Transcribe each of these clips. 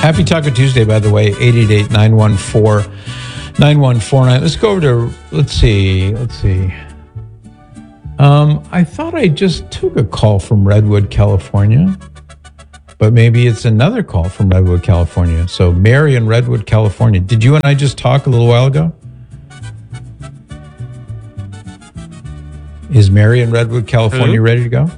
Happy Taco Tuesday, by the way, 888-914-9149. Let's go over to, let's see. I thought I just took a call from Redwood, California, but maybe it's another call from Redwood, California. So Mary in Redwood, California. Did you and I just talk a little while ago? Is Mary in Redwood, California ready to go?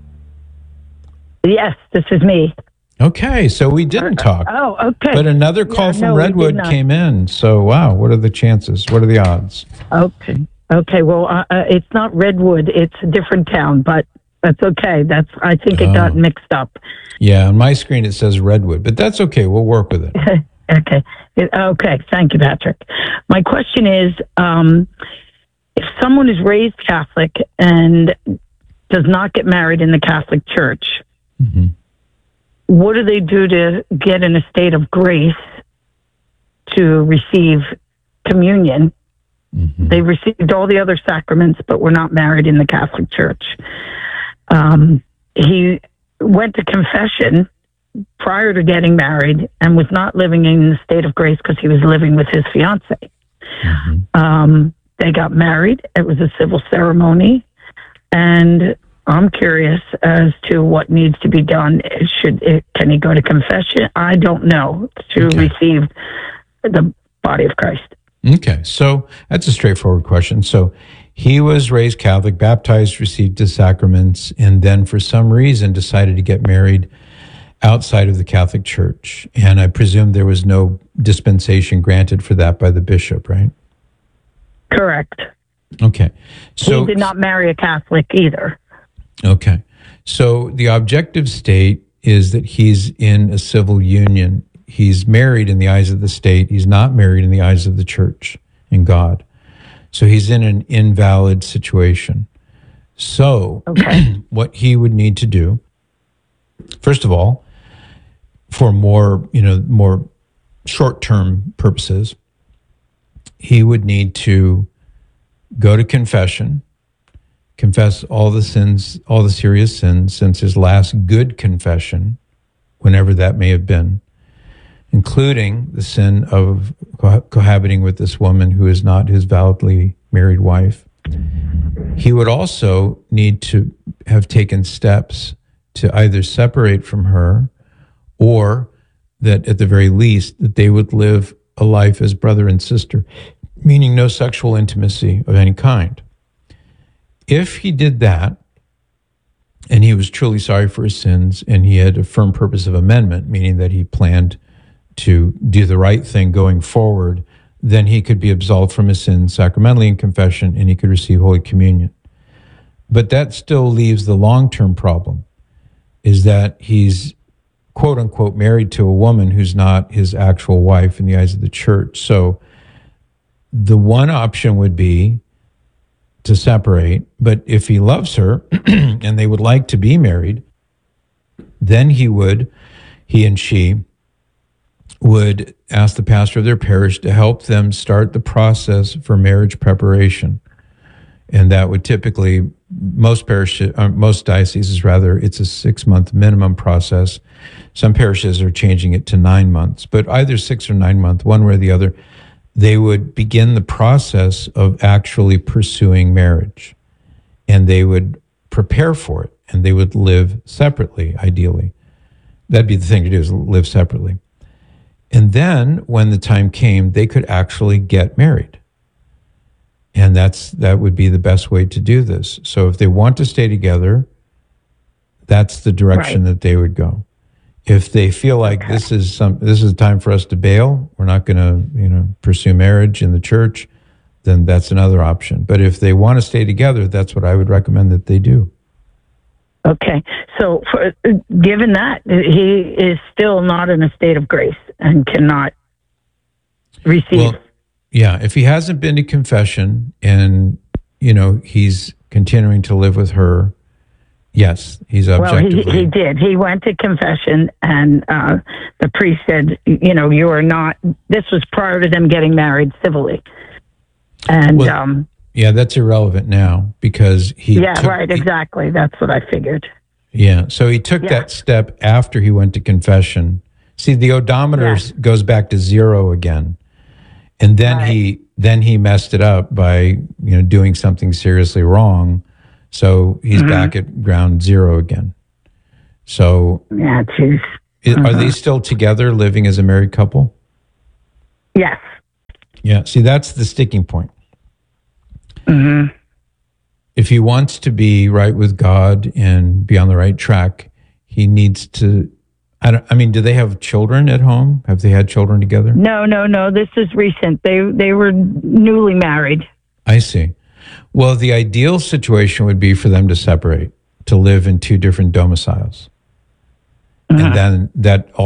Yes, this is me. Okay, so we didn't talk. Oh, okay. But another call from Redwood came in. So, wow, what are the chances? What are the odds? Okay. Well, it's not Redwood. It's a different town, but that's okay. I think it got mixed up. Yeah, on my screen it says Redwood, but that's okay. We'll work with it. Okay. Thank you, Patrick. My question is, if someone is raised Catholic and does not get married in the Catholic Church, mm-hmm. what do they do to get in a state of grace to receive communion? Mm-hmm. They received all the other sacraments, but were not married in the Catholic Church. He went to confession prior to getting married and was not living in the state of grace because he was living with his fiancée. Mm-hmm. They got married. It was a civil ceremony, and I'm curious as to what needs to be done. Can he go to confession? I don't know, to receive the body of Christ. Okay, so that's a straightforward question. So he was raised Catholic, baptized, received the sacraments, and then for some reason decided to get married outside of the Catholic Church. And I presume there was no dispensation granted for that by the bishop, right? Correct. Okay. So he did not marry a Catholic either. Okay. So the objective state is that he's in a civil union. He's married in the eyes of the state. He's not married in the eyes of the church and God. So he's in an invalid situation. So what he would need to do, first of all, for more short-term purposes, he would need to go to confession, confess all the sins, all the serious sins since his last good confession, whenever that may have been, including the sin of cohabiting with this woman who is not his validly married wife. He would also need to have taken steps to either separate from her or that at the very least that they would live a life as brother and sister, meaning no sexual intimacy of any kind. If he did that, and he was truly sorry for his sins, and he had a firm purpose of amendment, meaning that he planned to do the right thing going forward, then he could be absolved from his sins sacramentally in confession, and he could receive Holy Communion. But that still leaves the long-term problem, is that he's quote-unquote married to a woman who's not his actual wife in the eyes of the church. So the one option would be to separate, but if he loves her and they would like to be married, then he and she would ask the pastor of their parish to help them start the process for marriage preparation. And that would typically, most dioceses, it's a 6-month minimum process. Some parishes are changing it to 9 months, but either 6 or 9 months, one way or the other, they would begin the process of actually pursuing marriage. And they would prepare for it, and they would live separately, ideally. That'd be the thing to do, is live separately. And then, when the time came, they could actually get married. And that would be the best way to do this. So if they want to stay together, that's the direction that they would go. If they feel like this is time for us to bail, we're not going to pursue marriage in the church, then that's another option. But if they want to stay together, that's what I would recommend that they do. Okay. So given that, he is still not in a state of grace and cannot receive. Well, yeah, if he hasn't been to confession and, he's continuing to live with her, yes, he's objectively. Well, he did. He went to confession, and the priest said, you are not, this was prior to them getting married civilly. And, yeah, that's irrelevant now because he. Yeah, exactly. That's what I figured. Yeah, so he took that step after he went to confession See, the odometer Yes. goes back to zero again, and then he messed it up by doing something seriously wrong. So he's back at ground zero again. So Yeah, geez. are they still together, living as a married couple? Yes. Yeah. See, that's the sticking point. If he wants to be right with God and be on the right track, he needs to. I mean, do they have children at home? Have they had children together? No. This is recent. They were newly married. I see. Well, the ideal situation would be for them to separate, to live in two different domiciles. And then that